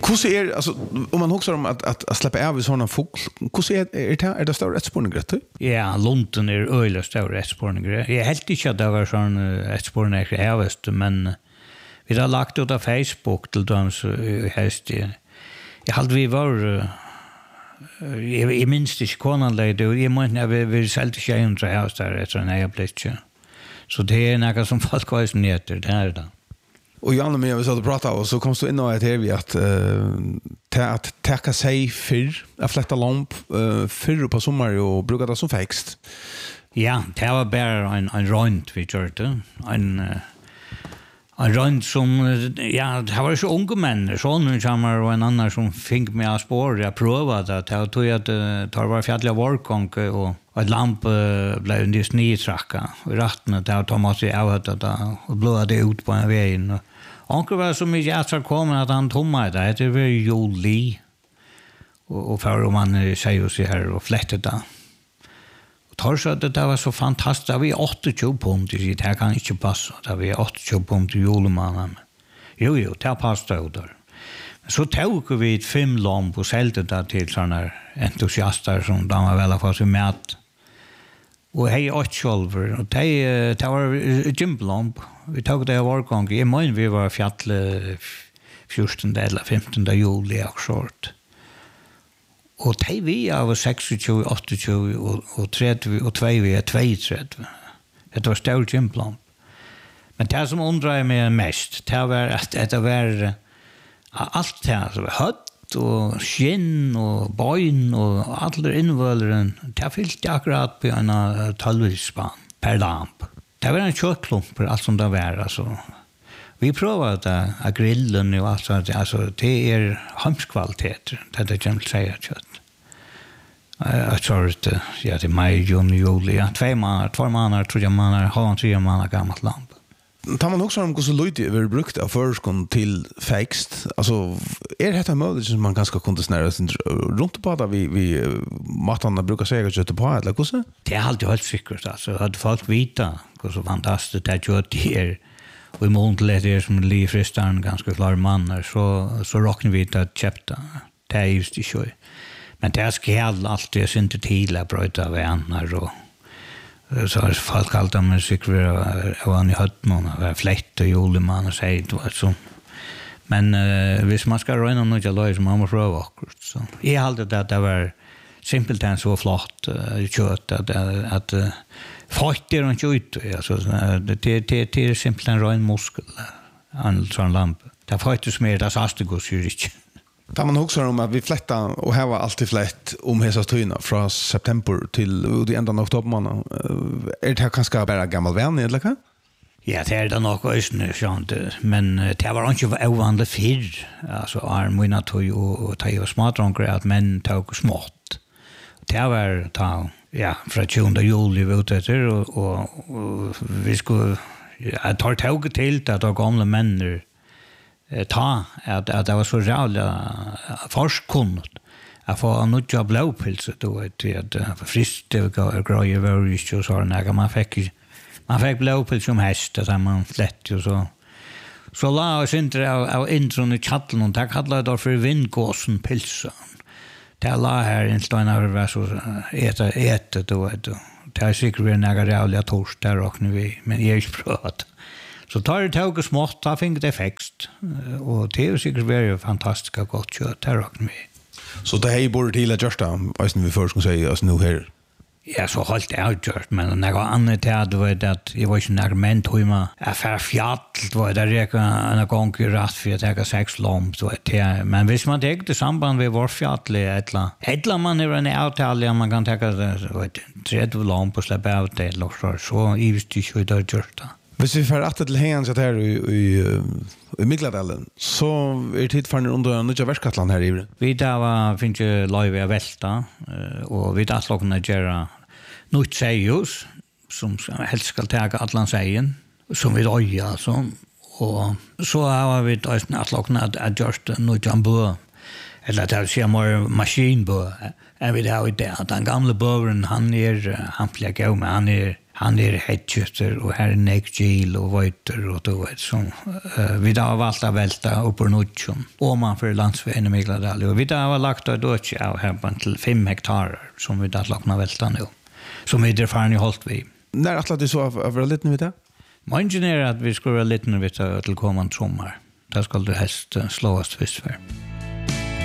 Hur alltså om man också om att släppa av såna fågel. Hur det står rättspårning rätt? Ja, London öle står rättspårning. Jag helt inte det var sån rättspårning härvest men vi har lagt ut på Facebook till dem så helst jag hade vi var jag minns inte konan lägger jag menar vi sålde tjejen så här där efter en egen plats. Så det är något som folk har som heter det här då. Och Janne med vi så att prata och så kom du in och att vi att täcka sig för att flätta lamp för på sommar och brukar det som fäxt. Ja, det var bara en rund vi gjorde. En rund som ja, det var så unga män sån som och en annan som fick mig att spår jag provade att jag tog att ta var fjälliga vorkonk och ett lamp blev en snittracka och ratten där Thomas i avhötta och blåade ut på en väg och onkel var så mycket att så kom att han tomma det var juli och för om man säger så här och flättet där och tar så att det var så fantastiskt vi 80 pund det här kan inte passa det vi 80 pund till julemannen jo det passar där så tog vi 5 lamp och sålde det till såna entusiaster som de var väl för sig mat och hej och själver och det var gymplamp vi tog det vargång i mån vi var fjäll 14 eller 15 juli och short och det vi av 26 28 och 30 och 2 vi är 32 det var stor gymplamp men det som undrar mig mest det var att det var allt det här hött och skinn och bojn och alla invålaren det fyllt akkurat på en 12-spann per lamp. Det var en köttklump allt som det var alltså. Vi provade att grillen och alltså det är hemskvalitet det kan jag säga kött. Jag tror att ja det maj juni juli 2 månader 3 månader har 3 månader gammalt lamp. Tar man också om hur så lite vi brukt av förskon till fäxt alltså är det här möjligt som man ganska kunde snära runt på där vi matarna brukar säga att köta på eller hur så det är alltid helt säkert alltså att folk vita hur så fantastiskt det gör det är och i månlet är som livfristan ganska klar man så rockar vi att köpta det är just det så men det ska alltid inte till att bryta vänner och så har folk alltid med cyklar och han i hötten och fläkt och juleman och säger så. Men hvis man ska röna något jag löser man måste pröva akkurat så. Jag hade att det var simpelt än så flott kött att fort är inte ut alltså det är simpelt en ren muskel en sån lamp. Det faktiskt mer det astigos ju inte. Tar man också om att vi flättar och här var alltid flätt om hesa tyna från september till det ända av oktober är det här kanske bara gammal vän eller vad? Ja, det är det nog också men det var inte ovanligt fyr alltså armina tog och ta ju smartronker att män tog smått. Det var ta ja från 20 juli ute och vi skulle jag tar tåget till att de gamla män ta att det var så jävla forskkunnigt att få en nya blåpilse då att friskt och grejer var ju så när man fick blåpilse som häst där man slätt och så la oss inte av intron i chatteln och där kallade det för vindgåsen pilsen det la här en stenar var så äta då det är säkert en några jävla torsk där och nu men jag är inte provat. Så tar det tåg och smått, har fått effekt. Och det är säkert väldigt fantastiskt och gott kött där och med. Så det här borde till att göra, vet ni vi först ska säga oss nu här? Ja, så hållt det utgjort, men något annat här var det att jag var inte några män tog affär fjall, var det räcka en gång i rätt för att ta 6 lomp. Men hvis man tar det samband med vår fjall, eller man är en avtal, man kan ta 30 lomp och släppa av det, så i visst det så det gjort det. Hvis vi får att till hängen så här i Mikladalen så är tid för under nya verkskatlan här i. Vi där var finns ju live att välta och vi där slagna göra nytt sejus som helst ska ta Atlantsejden som vi oja så och så har vi då snart slagna att just nya bö eller det ser mer maskinbö är vi där och där den gamla bövren han fläcker med han hedgeter och här Nick Gill och Vojter och då vet som vi då har valt att välta upp på nutjon och man för landsvägen i Mikladal och vi då har lagt då av här på till 5 hektar som vi då lagt välta nu som vi erfaren i hållt vi. När att det så av lite vid det? Man ingenjörer att vi skulle vara lite vid till kommande sommar. Där ska det helst slås först för.